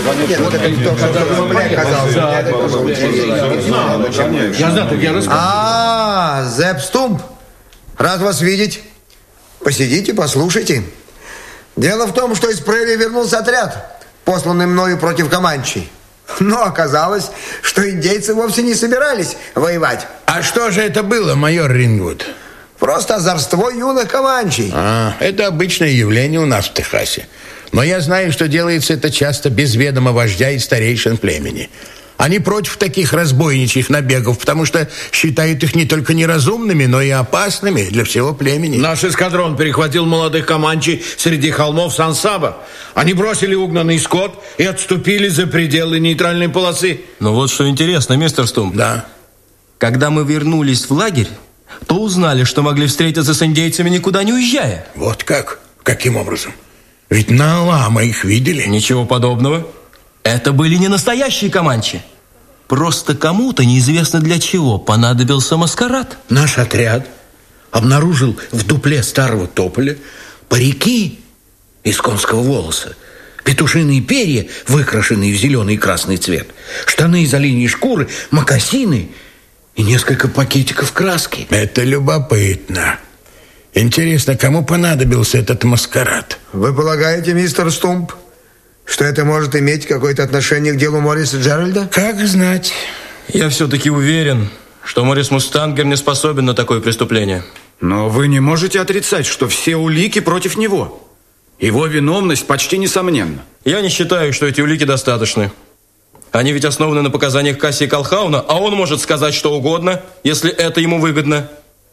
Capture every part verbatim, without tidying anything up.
А, Зепп Стумп, рад вас видеть. Посидите, послушайте. Дело в том, что из прерии вернулся отряд, посланный мною против Команчей. Но оказалось, что индейцы вовсе не собирались воевать. А что же это было, майор Рингвуд? Просто озорство юных Команчей. А, это обычное явление у нас в Техасе. Но я знаю, что делается это часто без ведома вождя и старейшин племени. Они против таких разбойничьих набегов, потому что считают их не только неразумными, но и опасными для всего племени. Наш эскадрон перехватил молодых команчей среди холмов Сан-Саба. Они бросили угнанный скот и отступили за пределы нейтральной полосы. Ну вот что интересно, мистер Стумп. Да. Когда мы вернулись в лагерь, то узнали, что могли встретиться с индейцами, никуда не уезжая. Вот как? Каким образом? Ведь на Алама их видели. Ничего подобного. Это были не настоящие команчи. Просто кому-то, неизвестно для чего, понадобился маскарад. Наш отряд обнаружил в дупле старого тополя парики из конского волоса, петушиные перья, выкрашенные в зеленый и красный цвет, штаны из оленьей шкуры, мокасины и несколько пакетиков краски. Это любопытно. Интересно, кому понадобился этот маскарад? Вы полагаете, мистер Стумп, что это может иметь какое-то отношение к делу Морриса Джеральда? Как знать. Я все-таки уверен, что Моррис Мустангер не способен на такое преступление. Но вы не можете отрицать, что все улики против него. Его виновность почти несомненна. Я не считаю, что эти улики достаточны. Они ведь основаны на показаниях Кассии Колхауна, а он может сказать что угодно, если это ему выгодно.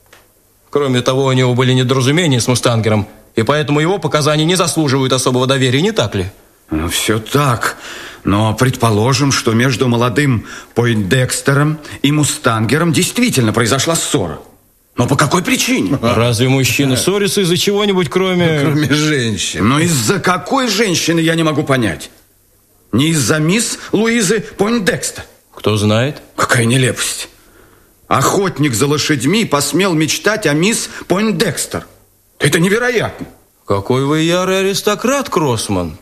Кроме того, у него были недоразумения с Мустангером, и поэтому его показания не заслуживают особого доверия, не так ли? Ну, все так. Но предположим, что между молодым Пойндекстером и Мустангером действительно произошла ссора. Но по какой причине? Разве мужчины ссорятся из-за чего-нибудь, кроме... Кроме женщин. Но из-за какой женщины, я не могу понять. Не из-за мисс Луизы Пойндекстер. Кто знает? Какая нелепость. Охотник за лошадьми посмел мечтать о мисс Пойндекстер. Это невероятно. Какой вы ярый аристократ, Кроссман.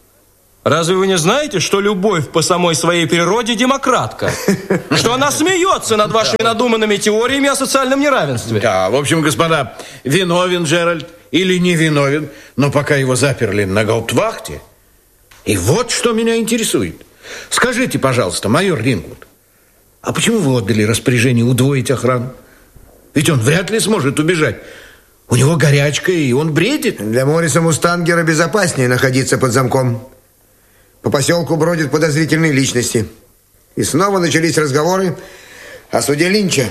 Разве вы не знаете, что любовь по самой своей природе демократка? Что она смеется над вашими надуманными теориями о социальном неравенстве? Да, в общем, господа, виновен Джеральд или не виновен, но пока его заперли на гауптвахте. И вот что меня интересует. Скажите, пожалуйста, майор Рингвуд, а почему вы отдали распоряжение удвоить охрану? Ведь он вряд ли сможет убежать. У него горячка, и он бредит. Для Морриса Мустангера безопаснее находиться под замком. По поселку бродят подозрительные личности. И снова начались разговоры о суде Линча.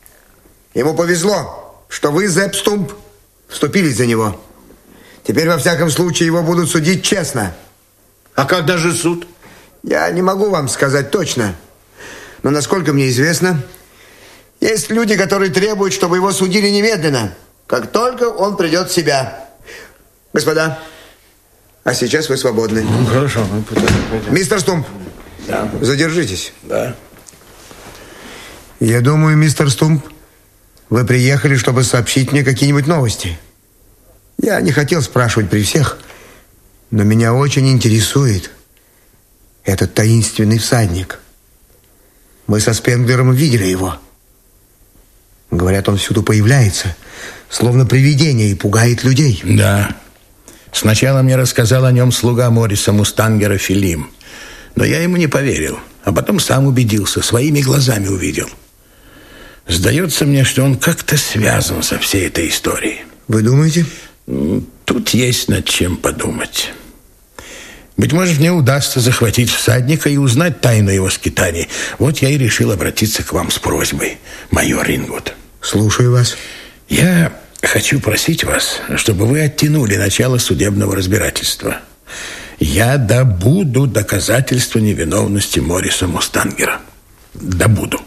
Ему повезло, что вы, Зепп Стумп, вступились за него. Теперь, во всяком случае, его будут судить честно. А когда же суд? Я не могу вам сказать точно. Но, насколько мне известно, есть люди, которые требуют, чтобы его судили немедленно, как только он придет в себя. Господа, а сейчас вы свободны. Ну, хорошо. Мистер Стумп, да. Задержитесь. Да. Я думаю, мистер Стумп, вы приехали, чтобы сообщить мне какие-нибудь новости. Я не хотел спрашивать при всех, но меня очень интересует этот таинственный всадник. Мы со Спенглером видели его. Говорят, он всюду появляется, словно привидение, и пугает людей. Да. Сначала мне рассказал о нем слуга Морриса Мустангера Филим. Но я ему не поверил. А потом сам убедился, своими глазами увидел. Сдается мне, что он как-то связан со всей этой историей. Вы думаете? Тут есть над чем подумать. Быть может, мне удастся захватить всадника и узнать тайну его скитаний. Вот я и решил обратиться к вам с просьбой, майор Рингвуд. Слушаю вас. Я хочу просить вас, чтобы вы оттянули начало судебного разбирательства. Я добуду доказательства невиновности Морриса Мустангера. Добуду.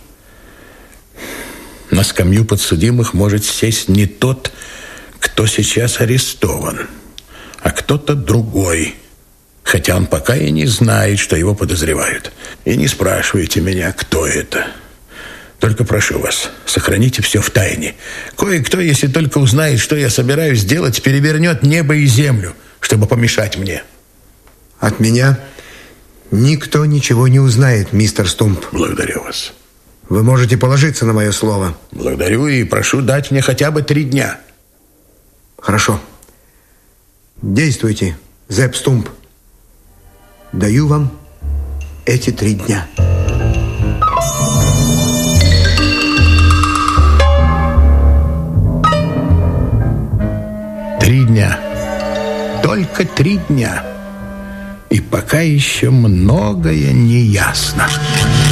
На скамью подсудимых может сесть не тот, кто сейчас арестован, а кто-то другой, хотя он пока и не знает, что его подозревают. И не спрашивайте меня, кто это. Только прошу вас, сохраните все в тайне. Кое-кто, если только узнает, что я собираюсь сделать, перевернет небо и землю, чтобы помешать мне. От меня Никто ничего не узнает, мистер Стумп. Благодарю вас. Вы можете положиться на мое слово. Благодарю и прошу дать мне хотя бы три дня. Хорошо. Действуйте, Зепп Стумп. Даю вам эти три дня. Три дня. Только три дня. И пока еще многое не ясно.